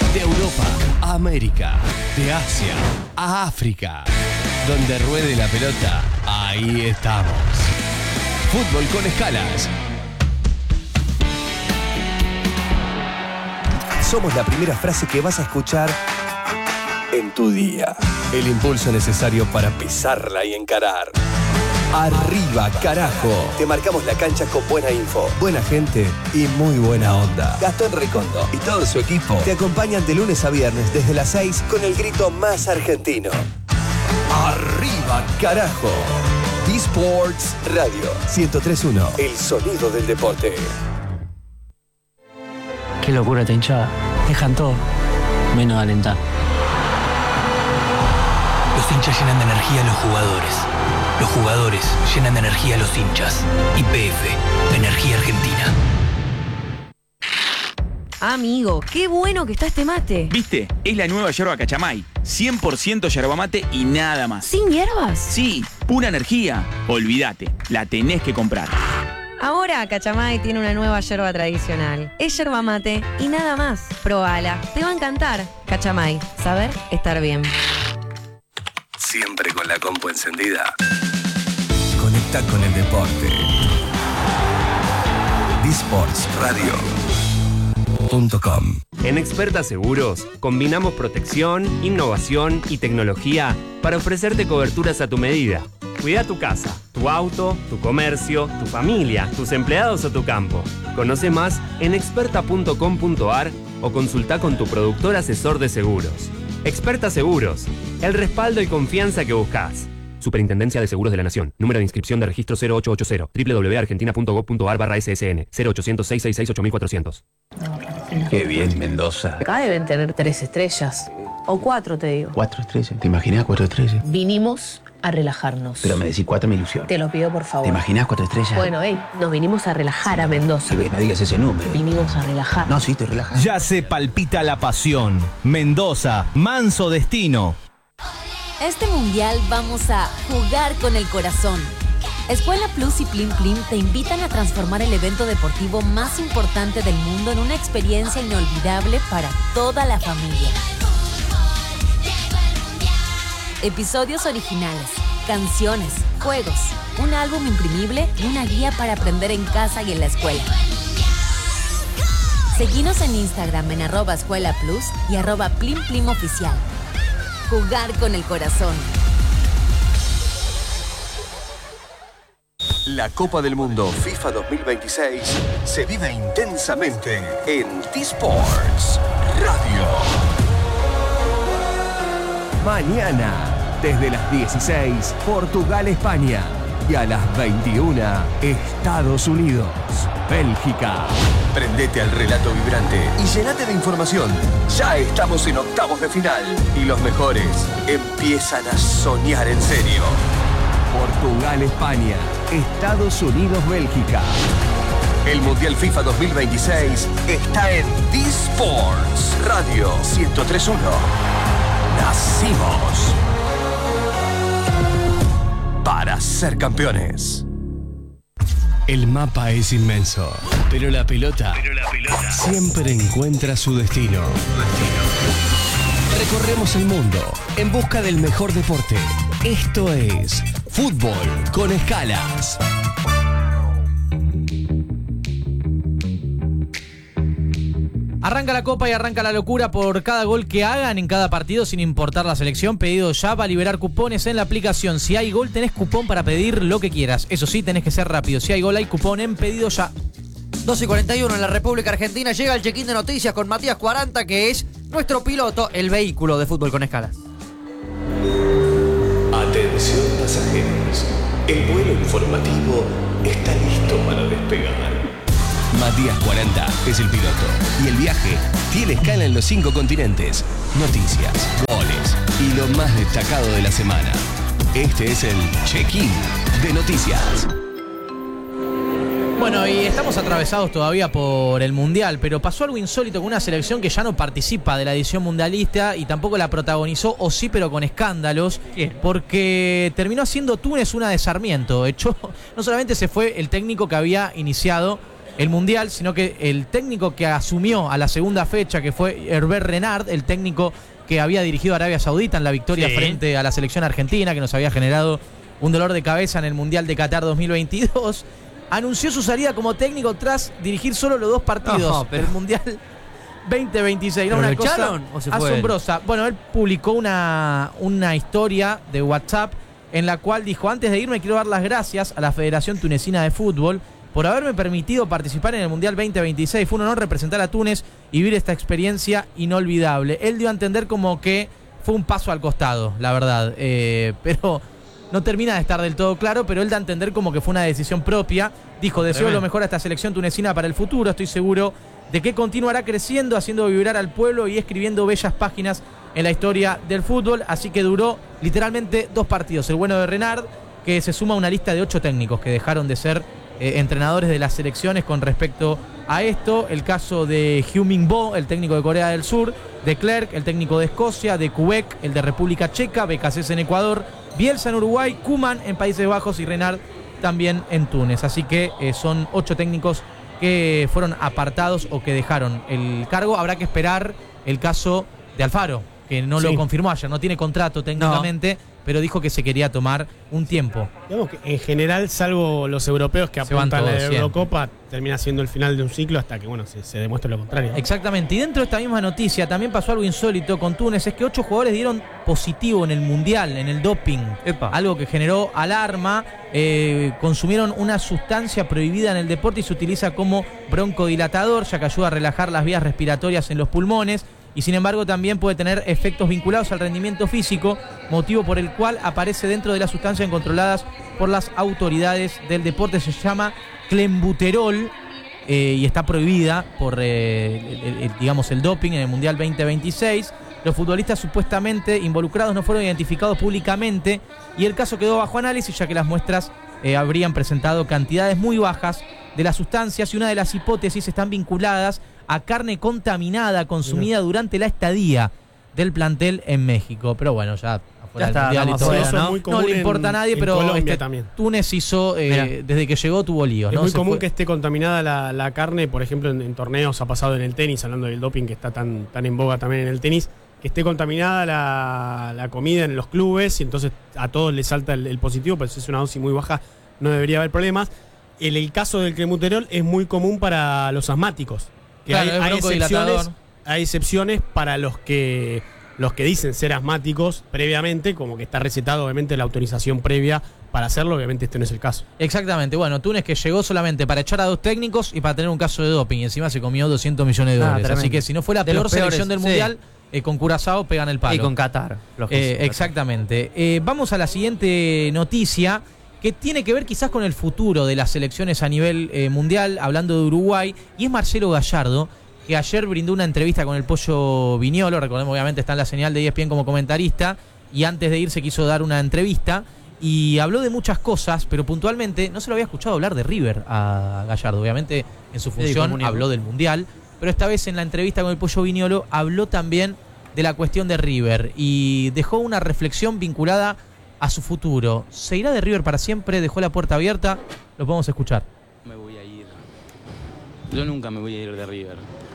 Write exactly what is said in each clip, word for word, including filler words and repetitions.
De Europa a América, de Asia a África. Donde ruede la pelota, ahí estamos. Fútbol con escalas. Somos la primera frase que vas a escuchar en tu día. El impulso necesario para pisarla y encarar. Arriba, carajo. Te marcamos la cancha con buena info, buena gente y muy buena onda. Gastón Recondo y todo su equipo te acompañan de lunes a viernes desde las seis con el grito más argentino. Arriba, carajo. D-Sports Radio ciento tres punto uno. El sonido del deporte. Qué locura esta hinchada. Dejan todo, menos alentar. Los hinchas llenan de energía a los jugadores. Los jugadores llenan de energía a los hinchas. Y P F, Energía Argentina. Amigo, qué bueno que está este mate. ¿Viste? Es la nueva yerba Cachamay. cien por ciento yerba mate y nada más. ¿Sin hierbas? Sí, pura energía. Olvídate, la tenés que comprar. Ahora Cachamay tiene una nueva yerba tradicional. Es yerba mate y nada más. Probala, te va a encantar. Cachamay, saber estar bien. Siempre con la compu encendida. Conecta con el deporte. D Sports Radio punto com. En Experta Seguros combinamos protección, innovación y tecnología para ofrecerte coberturas a tu medida. Cuida tu casa, tu auto, tu comercio, tu familia, tus empleados o tu campo. Conoce más en experta punto com punto a r o consulta con tu productor asesor de seguros. Experta Seguros, el respaldo y confianza que buscas. Superintendencia de Seguros de la Nación. Número de inscripción de registro cero ocho ocho cero. doble u doble u doble u punto argentina punto gov punto a r barra S S N. cero ochocientos, seiscientos sesenta y seis, ocho mil cuatrocientos. Qué bien, Mendoza. Acá deben tener tres estrellas. O cuatro, te digo. Cuatro estrellas. ¿Te imaginas cuatro estrellas? Vinimos a relajarnos. Pero me decís cuatro, me ilusión. Te lo pido, por favor. ¿Te imaginas cuatro estrellas? Bueno, hey, nos vinimos a relajar a Mendoza. Sí, no digas ese número. Vinimos a relajar. No, sí, estoy relajado. Ya se palpita la pasión. Mendoza, manso destino. Este mundial vamos a jugar con el corazón. Escuela Plus y Plim Plim te invitan a transformar el evento deportivo más importante del mundo en una experiencia inolvidable para toda la familia. Episodios originales, canciones, juegos, un álbum imprimible y una guía para aprender en casa y en la escuela. Seguinos en Instagram en arroba Escuela Plus y arroba Plim Plim Oficial. Jugar con el corazón. La Copa del Mundo FIFA dos mil veintiséis se vive intensamente en D-Sports Radio. Mañana, desde las dieciséis, Portugal-España. Y a las veintiuna, Estados Unidos, Bélgica. Prendete al relato vibrante y llenate de información. Ya estamos en octavos de final y los mejores empiezan a soñar en serio. Portugal-España, Estados Unidos-Bélgica. El Mundial FIFA dos mil veintiséis está en D-Sports Radio ciento tres punto uno. Nacimos para ser campeones. El mapa es inmenso, pero la pelota, pero la pelota siempre encuentra su destino. Recorremos el mundo en busca del mejor deporte. Esto es Fútbol con Escalas. Arranca la Copa y arranca la locura por cada gol que hagan en cada partido sin importar la selección. Pedido ya va a liberar cupones en la aplicación. Si hay gol tenés cupón para pedir lo que quieras. Eso sí, tenés que ser rápido. Si hay gol hay cupón en Pedido Ya. doce y cuarenta y uno en la República Argentina. Llega el check-in de noticias con Matías Cuaranta, que es nuestro piloto, el vehículo de Fútbol con Escalas. Atención pasajeros. El vuelo informativo está listo para despegar. Matías Cuaranta es el piloto y el viaje tiene escala en los cinco continentes. Noticias, goles y lo más destacado de la semana. Este es el check-in de noticias. Bueno, y estamos atravesados todavía por el Mundial, pero pasó algo insólito con una selección que ya no participa de la edición mundialista y tampoco la protagonizó, o sí, pero con escándalos, porque terminó haciendo Túnez una de Sarmiento. De hecho, no solamente se fue el técnico que había iniciado el Mundial, sino que el técnico que asumió a la segunda fecha, que fue Hervé Renard, el técnico que había dirigido a Arabia Saudita en la victoria sí. frente a la selección argentina, que nos había generado un dolor de cabeza en el Mundial de Qatar dos mil veintidós, anunció su salida como técnico tras dirigir solo los dos partidos no, pero... del Mundial veinte veintiséis. ¿No? Una cosa o se fue asombrosa. Él? Bueno, él publicó una, una historia de WhatsApp en la cual dijo: antes de irme quiero dar las gracias a la Federación Tunecina de Fútbol por haberme permitido participar en el Mundial veinte veintiséis. Fue un honor representar a Túnez y vivir esta experiencia inolvidable. Él dio a entender como que fue un paso al costado, la verdad. Eh, pero no termina de estar del todo claro, pero él da a entender como que fue una decisión propia. Dijo: deseo Tremendo. lo mejor a esta selección tunecina para el futuro. Estoy seguro de que continuará creciendo, haciendo vibrar al pueblo y escribiendo bellas páginas en la historia del fútbol. Así que duró literalmente dos partidos. El bueno de Renard, que se suma a una lista de ocho técnicos que dejaron de ser eh, entrenadores de las selecciones con respecto a esto. El caso de Heung-min Bo, el técnico de Corea del Sur, de Clerc, el técnico de Escocia, de Quebec, el de República Checa, B K C S en Ecuador, Bielsa en Uruguay, Koeman en Países Bajos y Renard también en Túnez. Así que eh, son ocho técnicos que fueron apartados o que dejaron el cargo. Habrá que esperar el caso de Alfaro, que no sí. lo confirmó ayer, no tiene contrato técnicamente, no. pero dijo que se quería tomar un tiempo. Digamos que en general, salvo los europeos que apuntan a la Eurocopa, termina siendo el final de un ciclo hasta que bueno se, se demuestre lo contrario. Exactamente, y dentro de esta misma noticia también pasó algo insólito con Túnez, es que ocho jugadores dieron positivo en el Mundial, en el doping, Epa. algo que generó alarma. Eh, consumieron una sustancia prohibida en el deporte y se utiliza como broncodilatador, ya que ayuda a relajar las vías respiratorias en los pulmones. Y sin embargo también puede tener efectos vinculados al rendimiento físico, motivo por el cual aparece dentro de las sustancias controladas por las autoridades del deporte. Se llama clenbuterol eh, y está prohibida por, eh, el, el, digamos, el doping en el Mundial veinte veintiséis. Los futbolistas supuestamente involucrados no fueron identificados públicamente y el caso quedó bajo análisis, ya que las muestras eh, habrían presentado cantidades muy bajas de las sustancias y una de las hipótesis están vinculadas a carne contaminada consumida sí. durante la estadía del plantel en México. Pero bueno, ya afuera del Mundial y todo eso, ¿no? No le importa en, a nadie, pero este, Túnez hizo, eh, desde que llegó tuvo líos. Es ¿no? muy Se común fue... que esté contaminada la, la carne, por ejemplo, en, en torneos ha pasado en el tenis, hablando del doping que está tan, tan en boga también en el tenis, que esté contaminada la, la comida en los clubes y entonces a todos les salta el, el positivo, pero si es una dosis muy baja no debería haber problemas. El, el caso del clenbuterol es muy común para los asmáticos. Que claro, hay, hay, excepciones, hay excepciones para los que los que dicen ser asmáticos previamente, como que está recetado obviamente la autorización previa para hacerlo, obviamente este no es el caso. Exactamente, bueno, Túnez que llegó solamente para echar a dos técnicos y para tener un caso de doping y encima se comió doscientos millones de dólares, ah, así que si no fue la de peor selección del sí. Mundial, eh, con Curazao pegan el palo. Y con Qatar. Eh, exactamente. Eh, vamos a la siguiente noticia, que tiene que ver quizás con el futuro de las selecciones a nivel eh, mundial, hablando de Uruguay, y es Marcelo Gallardo, que ayer brindó una entrevista con el Pollo Viñolo. Recordemos, obviamente está en la señal de E S P N como comentarista, y antes de irse quiso dar una entrevista y habló de muchas cosas, pero puntualmente no se lo había escuchado hablar de River a Gallardo. Obviamente en su función sí, habló del Mundial, pero esta vez en la entrevista con el Pollo Viñolo habló también de la cuestión de River y dejó una reflexión vinculada a su futuro. ¿Se irá de River para siempre? ¿Dejó la puerta abierta? Lo podemos escuchar. Me voy a ir. Yo nunca me voy a ir de River.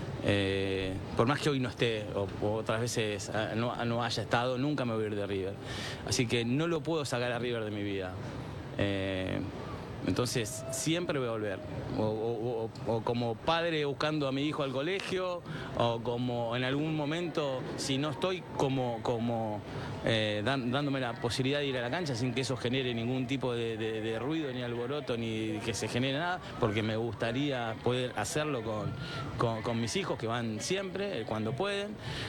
Eh, por más que hoy no esté, o, o otras veces no, no haya estado, nunca me voy a ir de River. Así que no lo puedo sacar a River de mi vida. Eh, Entonces siempre voy a volver, o, o, o, o como padre buscando a mi hijo al colegio, o como en algún momento, si no estoy, como, como eh, dan, dándome la posibilidad de ir a la cancha sin que eso genere ningún tipo de, de, de ruido, ni alboroto, ni que se genere nada, porque me gustaría poder hacerlo con, con, con mis hijos que van siempre, cuando pueden.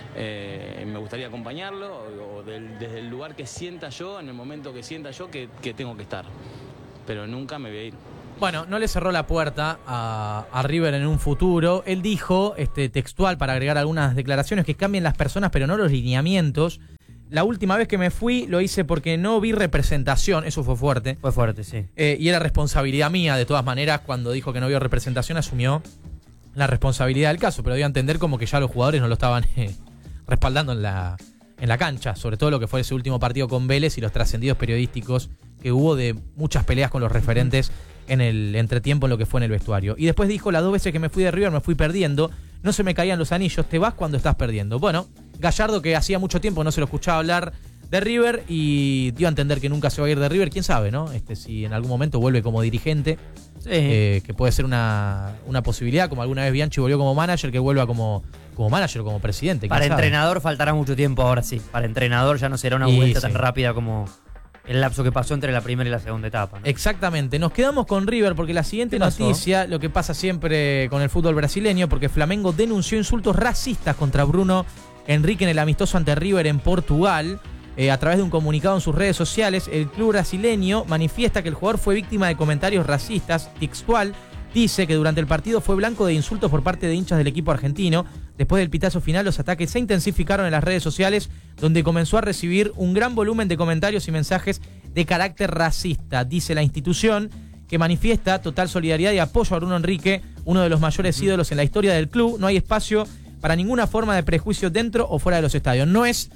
Eh, me gustaría acompañarlo, o, o del, desde el lugar que sienta yo, en el momento que sienta yo que, que tengo que estar. Pero nunca me voy a ir. Bueno, no le cerró la puerta a, a River en un futuro. Él dijo, este textual, para agregar algunas declaraciones, que cambien las personas pero no los lineamientos. La última vez que me fui lo hice porque no vi representación. Eso fue fuerte. Fue fuerte, sí. Eh, y era responsabilidad mía. De todas maneras, cuando dijo que no vio representación, asumió la responsabilidad del caso. Pero dio a entender como que ya los jugadores no lo estaban eh, respaldando en la, en la cancha. Sobre todo lo que fue ese último partido con Vélez y los trascendidos periodísticos que hubo de muchas peleas con los referentes en el entretiempo en lo que fue en el vestuario. Y después dijo, las dos veces que me fui de River me fui perdiendo, no se me caían los anillos, te vas cuando estás perdiendo. Bueno, Gallardo, que hacía mucho tiempo no se lo escuchaba hablar de River y dio a entender que nunca se va a ir de River, quién sabe, ¿no? Este, si en algún momento vuelve como dirigente, sí. eh, que puede ser una, una posibilidad, como alguna vez Bianchi volvió como manager, que vuelva como, como manager o como presidente. Para sabe? Entrenador faltará mucho tiempo ahora sí. Para entrenador ya no será una Y vuelta sí. tan rápida como el lapso que pasó entre la primera y la segunda etapa, ¿no? Exactamente. Nos quedamos con River porque la siguiente ¿Qué pasó? noticia, lo que pasa siempre con el fútbol brasileño, porque Flamengo denunció insultos racistas contra Bruno Henrique en el amistoso ante River en Portugal. Eh, a través de un comunicado en sus redes sociales, el club brasileño manifiesta que el jugador fue víctima de comentarios racistas. Textual dice que durante el partido fue blanco de insultos por parte de hinchas del equipo argentino. Después del pitazo final, los ataques se intensificaron en las redes sociales, donde comenzó a recibir un gran volumen de comentarios y mensajes de carácter racista. Dice la institución que manifiesta total solidaridad y apoyo a Bruno Henrique, uno de los mayores ídolos en la historia del club. No hay espacio para ninguna forma de prejuicio dentro o fuera de los estadios. No es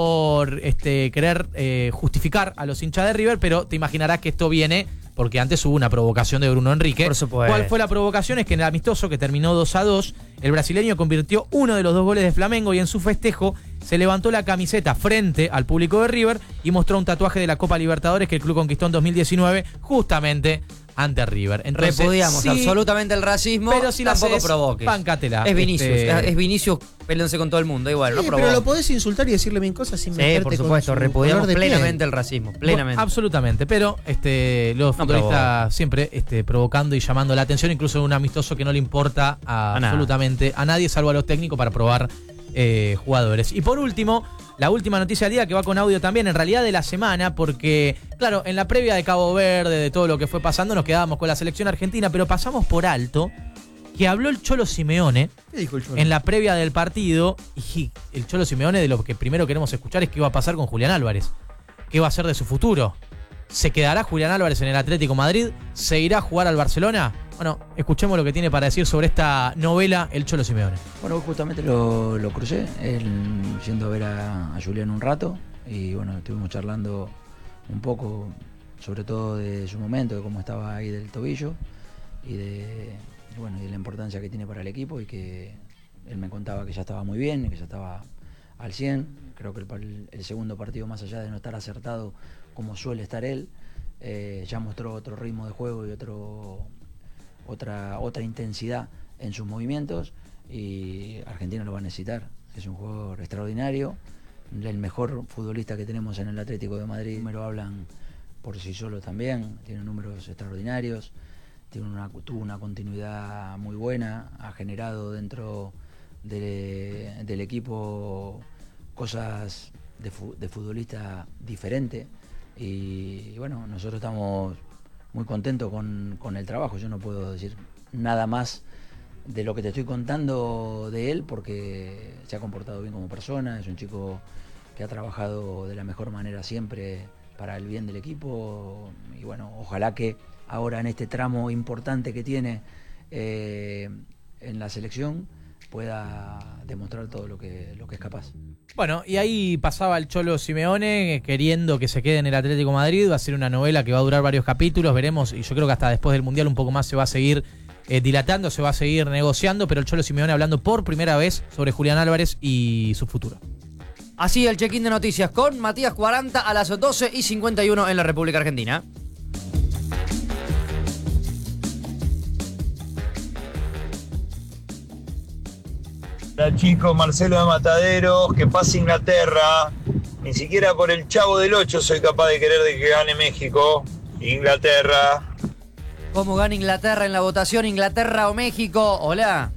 por este, querer eh, justificar a los hinchas de River, pero te imaginarás que esto viene porque antes hubo una provocación de Bruno Henrique. Por supuesto. ¿Cuál fue la provocación? Es que en el amistoso, que terminó dos a dos, el brasileño convirtió uno de los dos goles de Flamengo y en su festejo se levantó la camiseta frente al público de River y mostró un tatuaje de la Copa Libertadores que el club conquistó en dos mil diecinueve justamente ante River. Entonces, repudiamos sí, absolutamente el racismo, pero si tampoco haces, provoques. Bancátela. Es Vinicius, Este... es Vinicius peleándose con todo el mundo, igual, Sí, no provoques. pero lo podés insultar y decirle bien cosas sin Sí, meterte por supuesto, con su repudiamos color de plenamente piel. el racismo, plenamente. Bueno, absolutamente, pero este, los No futbolistas provoca. siempre este, provocando y llamando la atención, incluso en un amistoso que no le importa a A nada. absolutamente a nadie, salvo a los técnicos, para probar eh, jugadores. Y por último, la última noticia del día, que va con audio también, en realidad de la semana, porque, claro, en la previa de Cabo Verde, de todo lo que fue pasando, nos quedábamos con la selección argentina, pero pasamos por alto que habló el Cholo Simeone ¿Qué dijo el Cholo? en la previa del partido, y el Cholo Simeone, de lo que primero queremos escuchar es qué va a pasar con Julián Álvarez, qué va a ser de su futuro. ¿Se quedará Julián Álvarez en el Atlético Madrid? ¿Se irá a jugar al Barcelona? Bueno, escuchemos lo que tiene para decir sobre esta novela el Cholo Simeone. Bueno, justamente lo, lo crucé, él yendo a ver a, a Julián un rato, y bueno, estuvimos charlando un poco, sobre todo de su momento, de cómo estaba ahí del tobillo, y de, y bueno, y de la importancia que tiene para el equipo, y que él me contaba que ya estaba muy bien, y que ya estaba al cien. Creo que el, el segundo partido, más allá de no estar acertado como suele estar él, eh, ya mostró otro ritmo de juego y otro otra otra intensidad en sus movimientos, y Argentina lo va a necesitar. Es un jugador extraordinario, el mejor futbolista que tenemos en el Atlético de Madrid. Los números hablan por sí solos también, tiene números extraordinarios, tiene una, tuvo una continuidad muy buena, ha generado dentro de, del equipo cosas de, de futbolista diferente, y, y bueno, nosotros estamos muy contentos con, con el trabajo. Yo no puedo decir nada más de lo que te estoy contando de él, porque se ha comportado bien como persona, es un chico que ha trabajado de la mejor manera siempre para el bien del equipo, y bueno, ojalá que ahora en este tramo importante que tiene eh, en la selección pueda demostrar todo lo que, lo que es capaz. Bueno, y ahí pasaba el Cholo Simeone queriendo que se quede en el Atlético de Madrid. Va a ser una novela que va a durar varios capítulos, veremos, y yo creo que hasta después del Mundial un poco más se va a seguir eh, dilatando, se va a seguir negociando, pero el Cholo Simeone hablando por primera vez sobre Julián Álvarez y su futuro. Así el check-in de noticias con Matías cuarenta a las doce y cincuenta y uno en la República Argentina. Hola chicos, Marcelo de Mataderos, que pase Inglaterra. Ni siquiera por el Chavo del ocho soy capaz de querer de que gane México. Inglaterra. ¿Cómo gana Inglaterra en la votación? ¿Inglaterra o México? Hola.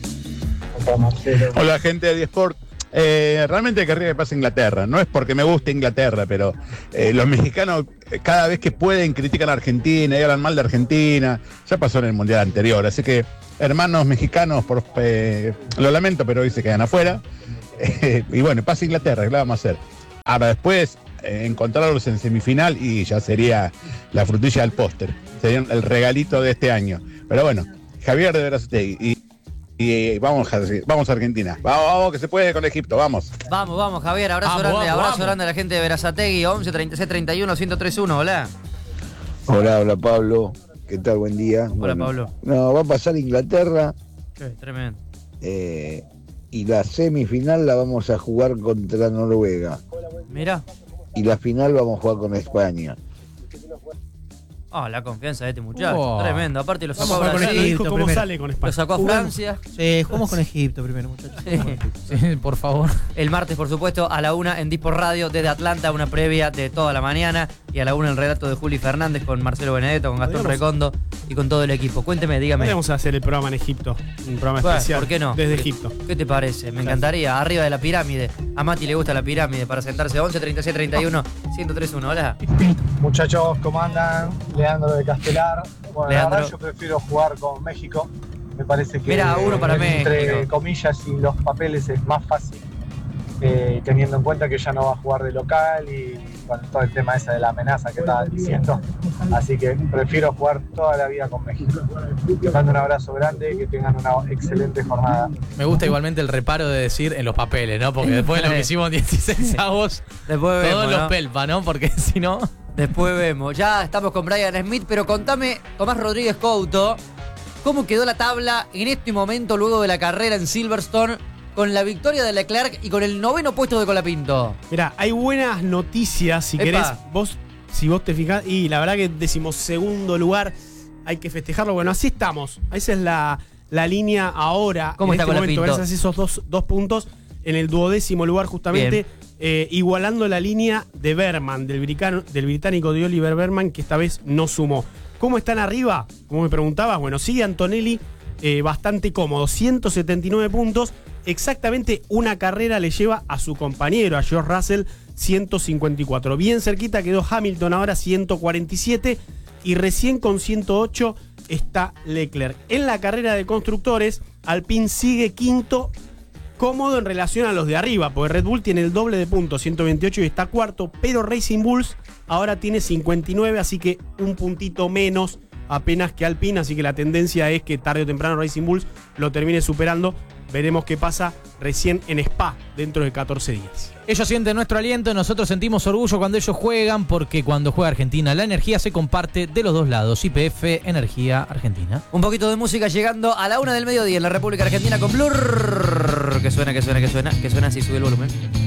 Hola gente de diesport. Eh, realmente querría que pase Inglaterra. No es porque me guste Inglaterra, pero eh, los mexicanos eh, cada vez que pueden critican a Argentina y hablan mal de Argentina. Ya pasó en el Mundial anterior, así que hermanos mexicanos, por, eh, lo lamento, pero hoy se quedan afuera. Eh, y bueno, pasa Inglaterra, ¿qué le vamos a hacer? Ahora después, eh, encontrarlos en semifinal y ya sería la frutilla del póster. Sería el regalito de este año. Pero bueno, Javier de Verazategui. Y, y vamos, a, vamos a Argentina. Vamos, vamos, que se puede con Egipto, vamos. Vamos, vamos, Javier. Abrazo Vamos, grande, vamos, abrazo vamos. grande a la gente de Verazategui. once treinta y seis treinta y uno ciento treinta y uno. Hola. Hola, hola Pablo. ¿Qué tal? Buen día. Hola, Bueno, Pablo. No, va a pasar Inglaterra. Qué tremendo. eh, y la semifinal la vamos a jugar contra Noruega. Mira. Y la final vamos a jugar con España. Ah, la confianza de este muchacho. Oh. Tremendo. Aparte lo sacó Vamos a a jugar con Brasil. Egipto ¿Cómo primero. sale con España? Lo sacó a Jugamos. Francia. Sí, jugamos con Egipto primero, muchachos. Sí, por favor. El martes, por supuesto, a la una en Dispor Radio desde Atlanta, una previa de toda la mañana. Y a la una el relato de Juli Fernández con Marcelo Benedetto, con Gastón Podríamos- Recondo y con todo el equipo. Cuénteme, dígame. Podríamos hacer el programa en Egipto. Un programa Bueno, especial. ¿por qué no? Desde ¿Qué- Egipto. ¿Qué te parece? Me encantaría. Arriba de la pirámide. A Mati le gusta la pirámide para sentarse. once treinta y seis treinta y uno ciento tres uno. Hola. Muchachos, ¿cómo andan? Leandro de Castelar. Bueno, Leandro. la verdad yo prefiero jugar con México. Me parece que Mira, uno para entre México. comillas y los papeles es más fácil, eh, teniendo en cuenta que ya no va a jugar de local y con todo el tema ese de la amenaza que estaban diciendo. Así que prefiero jugar toda la vida con México. Les mando un abrazo grande, que tengan una excelente jornada. Me gusta igualmente el reparo de decir en los papeles, ¿no? Porque después de lo que hicimos dieciséis avos, Después vemos, todos los ¿no? pelpa, ¿no? Porque si no... Después vemos. Ya estamos con Brian Smith, pero contame, Tomás Rodríguez Couto, ¿cómo quedó la tabla en este momento luego de la carrera en Silverstone con la victoria de Leclerc y con el noveno puesto de Colapinto? Mira, hay buenas noticias si Epa. querés. Vos, si vos te fijás, y la verdad que decimosegundo lugar, hay que festejarlo. Bueno, así estamos. Esa es la, la línea ahora. ¿Cómo en está este momento, Colapinto? gracias a esos dos, dos puntos en el duodécimo lugar, justamente. Eh, igualando la línea de Berman, del, bricano- del británico de Oliver Berman, que esta vez no sumó. ¿Cómo están arriba? Como me preguntabas, bueno, sigue Antonelli eh, bastante cómodo, ciento setenta y nueve puntos. Exactamente una carrera le lleva a su compañero, a George Russell, ciento cincuenta y cuatro. Bien cerquita quedó Hamilton ahora, ciento cuarenta y siete. Y recién con ciento ocho está Leclerc. En la carrera de constructores, Alpine sigue quinto, cómodo en relación a los de arriba, porque Red Bull tiene el doble de puntos, ciento veintiocho, y está cuarto, pero Racing Bulls ahora tiene cincuenta y nueve, así que un puntito menos apenas que Alpine, así que la tendencia es que tarde o temprano Racing Bulls lo termine superando. Veremos qué pasa recién en Spa dentro de catorce días. Ellos sienten nuestro aliento, nosotros sentimos orgullo cuando ellos juegan, porque cuando juega Argentina la energía se comparte de los dos lados. Y P F, Energía Argentina. Un poquito de música llegando a la una del mediodía en la República Argentina con Blur. Que suena, que suena, que suena, que suena así, sube el volumen.